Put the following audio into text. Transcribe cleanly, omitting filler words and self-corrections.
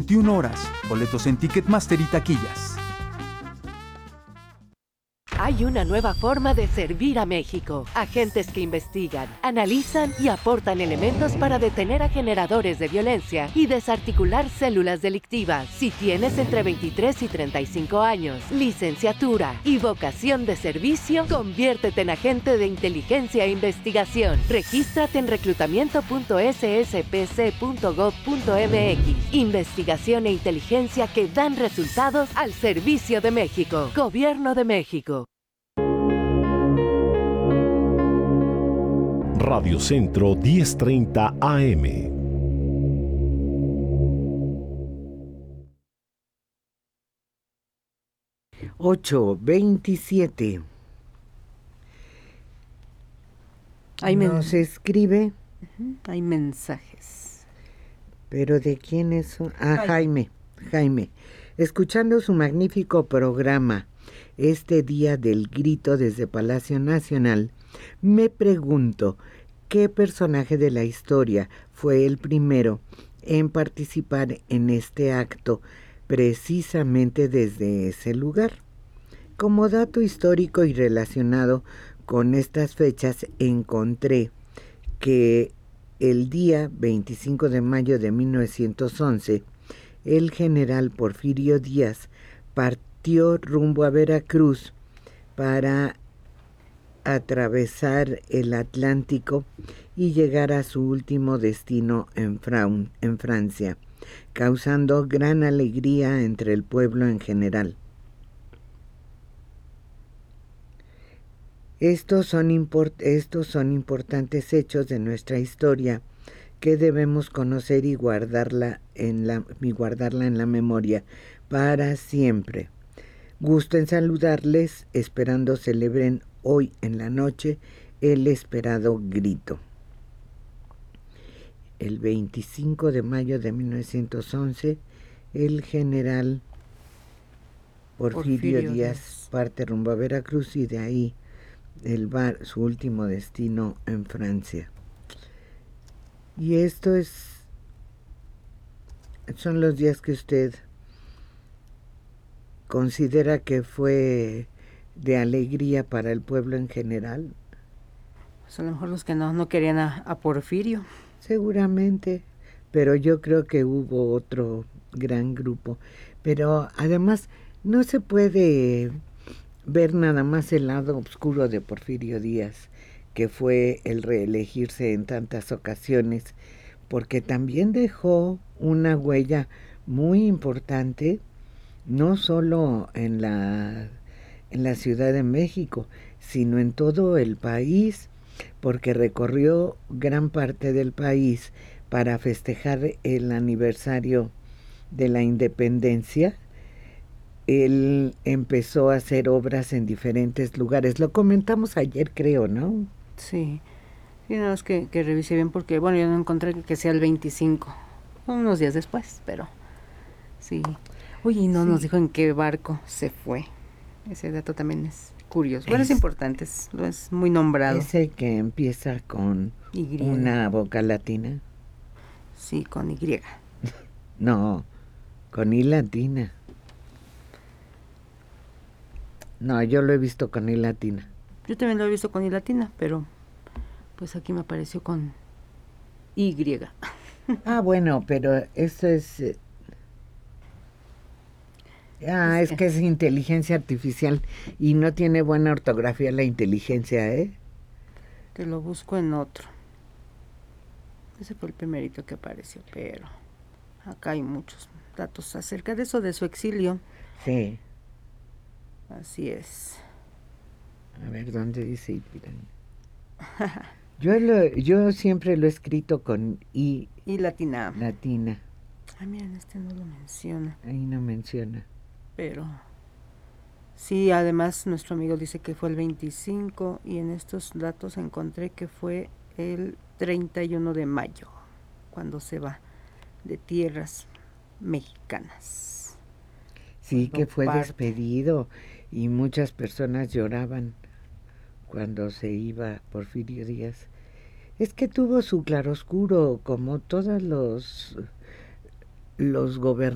21 horas. Boletos en Ticketmaster y taquillas. Hay una nueva forma de servir a México. Agentes que investigan, analizan y aportan elementos para detener a generadores de violencia y desarticular células delictivas. Si tienes entre 23 y 35 años, licenciatura y vocación de servicio, conviértete en agente de inteligencia e investigación. Regístrate en reclutamiento.sspc.gov.mx. Investigación e inteligencia que dan resultados al servicio de México. Gobierno de México. Radio Centro 1030 AM. (8:27). Nos escribe. Hay mensajes. ¿Pero de quiénes son? Jaime. Escuchando su magnífico programa, este día del grito desde Palacio Nacional, me pregunto, ¿qué personaje de la historia fue el primero en participar en este acto precisamente desde ese lugar? Como dato histórico y relacionado con estas fechas, encontré que el día 25 de mayo de 1911, el general Porfirio Díaz partió rumbo a Veracruz para atravesar el Atlántico y llegar a su último destino en Francia, causando gran alegría entre el pueblo en general. Estos son importantes hechos de nuestra historia que debemos conocer y guardarla en la memoria para siempre. Gusto en saludarles, esperando celebren hoy en la noche el esperado grito. El 25 de mayo de 1911, el general Porfirio Díaz parte rumbo a Veracruz y de ahí su último destino en Francia. Y son los días que usted considera que fue de alegría para el pueblo en general. Pues a lo mejor los que no querían a Porfirio. Seguramente, pero yo creo que hubo otro gran grupo. Pero además no se puede ver nada más el lado oscuro de Porfirio Díaz, que fue el reelegirse en tantas ocasiones, porque también dejó una huella muy importante, no solo en la Ciudad de México, sino en todo el país, porque recorrió gran parte del país para festejar el aniversario de la independencia. Él empezó a hacer obras en diferentes lugares. Lo comentamos ayer, creo, ¿no? Sí, nada más que revisé bien porque, bueno, yo no encontré que sea el 25, unos días después, pero sí. Oye, y no nos dijo en qué barco se fue. Ese dato también es curioso. Bueno, es importante, es muy nombrado. Ese que empieza con Y. Una vocal latina. Sí, con Y. No, con I latina. No, yo lo he visto con I latina. Yo también lo he visto con I latina, pero pues aquí me apareció con Y. Bueno, pero eso es... es que es inteligencia artificial y no tiene buena ortografía la inteligencia, ¿eh? Te lo busco en otro. Ese fue el primerito que apareció, pero acá hay muchos datos acerca de eso, de su exilio. Sí. Así es. A ver, ¿dónde dice Ipiranga? Yo siempre lo he escrito con I. Y latina. Latina. Miren, este no lo menciona. Ahí no menciona. Pero sí, además nuestro amigo dice que fue el 25 y en estos datos encontré que fue el 31 de mayo, cuando se va de tierras mexicanas. Sí, que fue despedido y muchas personas lloraban cuando se iba Porfirio Díaz. Es que tuvo su claroscuro, como todos los gobernadores